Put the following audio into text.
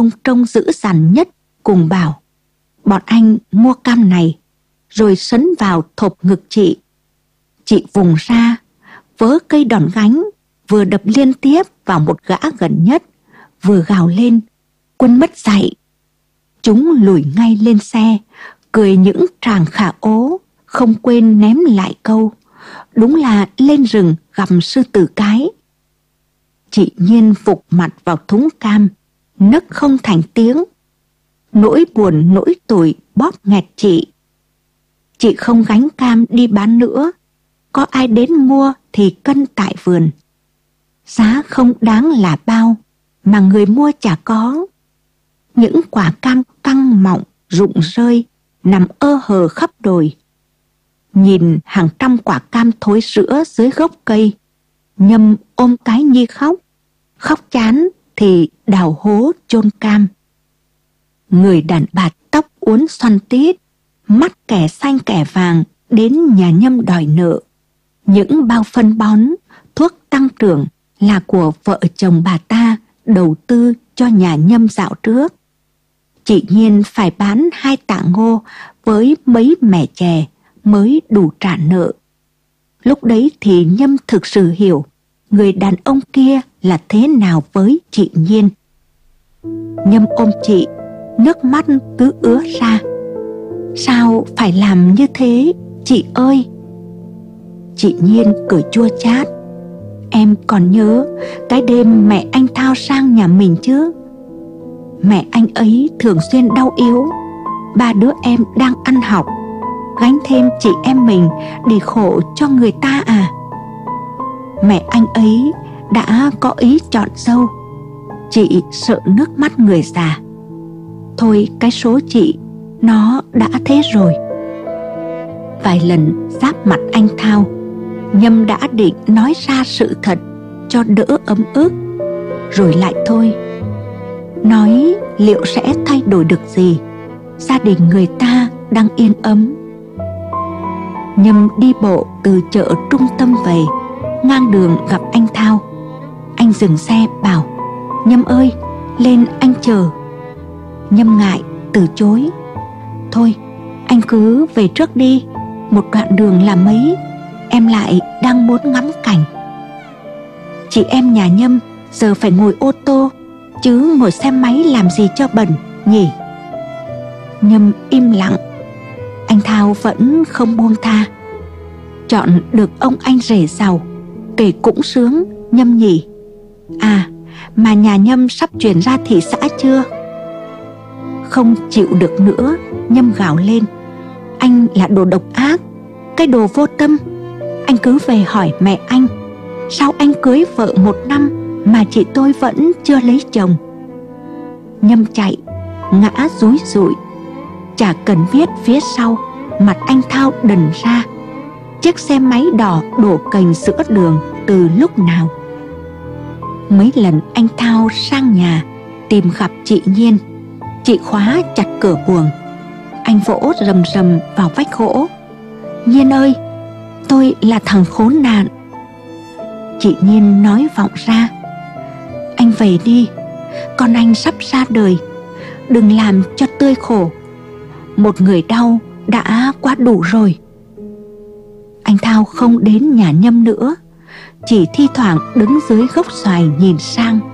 ông trông dữ dằn nhất cùng bảo: bọn anh mua cam này, rồi sấn vào thộp ngực chị. Chị vùng ra, vớ cây đòn gánh, vừa đập liên tiếp vào một gã gần nhất, vừa gào lên: quân mất dạy. Chúng lùi ngay lên xe, cười những tràng khả ố, không quên ném lại câu: đúng là lên rừng gặp sư tử cái. Chị Nhiên phục mặt vào thúng cam, nấc không thành tiếng. Nỗi buồn nỗi tủi bóp nghẹt chị. Chị không gánh cam đi bán nữa, có ai đến mua thì cân tại vườn. Giá không đáng là bao, mà người mua chả có. Những quả cam căng mọng, rụng rơi, nằm ơ hờ khắp đồi. Nhìn hàng trăm quả cam thối rữa dưới gốc cây, Nhâm ôm cái Nhi khóc. Khóc chán thì đào hố chôn cam. Người đàn bà tóc uốn xoăn tít, mắt kẻ xanh kẻ vàng đến nhà Nhâm đòi nợ. Những bao phân bón, thuốc tăng trưởng là của vợ chồng bà ta đầu tư cho nhà Nhâm dạo trước. Chị Nhiên phải bán 2 tạ ngô với mấy mẻ chè mới đủ trả nợ. Lúc đấy thì Nhâm thực sự hiểu người đàn ông kia là thế nào với chị Nhiên. Nhâm ôm chị, nước mắt cứ ứa ra. Sao phải làm như thế, chị ơi? Chị Nhiên cười chua chát: em còn nhớ cái đêm mẹ anh Thao sang nhà mình chứ? Mẹ anh ấy thường xuyên đau yếu, 3 đứa em đang ăn học, gánh thêm chị em mình để khổ cho người ta à? Mẹ anh ấy đã có ý chọn dâu, chị sợ nước mắt người già. Thôi cái số chị, nó đã thế rồi. Vài lần giáp mặt anh Thao, Nhâm đã định nói ra sự thật cho đỡ ấm ức, rồi lại thôi. Nói liệu sẽ thay đổi được gì? Gia đình người ta đang yên ấm. Nhâm đi bộ từ chợ trung tâm về, ngang đường gặp anh Thao. Anh dừng xe bảo: Nhâm ơi, lên anh chờ. Nhâm ngại từ chối: thôi anh cứ về trước đi, một đoạn đường là mấy, em lại đang muốn ngắm cảnh. Chị em nhà Nhâm giờ phải ngồi ô tô, chứ ngồi xe máy làm gì cho bẩn nhỉ? Nhâm im lặng. Anh Thao vẫn không buông tha. Chọn được ông anh rể giàu, kể cũng sướng Nhâm nhỉ? À, mà nhà Nhâm sắp chuyển ra thị xã chưa? Không chịu được nữa, Nhâm gào lên: anh là đồ độc ác, cái đồ vô tâm. Anh cứ về hỏi mẹ anh, sao anh cưới vợ 1 năm mà chị tôi vẫn chưa lấy chồng? Nhâm chạy, ngã rúi rụi. Chả cần biết phía sau mặt anh Thao đần ra, chiếc xe máy đỏ đổ cành giữa đường từ lúc nào. Mấy lần anh Thao sang nhà tìm gặp chị Nhiên, chị khóa chặt cửa buồng. Anh vỗ rầm rầm vào vách gỗ: Nhiên ơi, tôi là thằng khốn nạn. Chị Nhiên nói vọng ra: anh về đi, con anh sắp ra đời, đừng làm cho tươi khổ. Một người đau đã quá đủ rồi. Anh Thao không đến nhà Nhâm nữa, chỉ thi thoảng đứng dưới gốc xoài nhìn sang.